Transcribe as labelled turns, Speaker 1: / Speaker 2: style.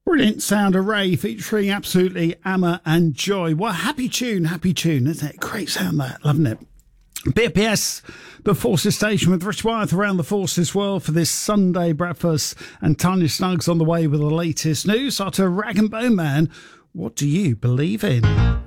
Speaker 1: Brilliant sound array featuring absolutely Amma and Joy. What a happy tune, isn't it? Great sound that, loving it. BPS, the Forces Station with Rich Wyeth around the Forces world for this Sunday breakfast, and Tanya Snuggs on the way with the latest news. After Rag and Bone Man, what do you believe in?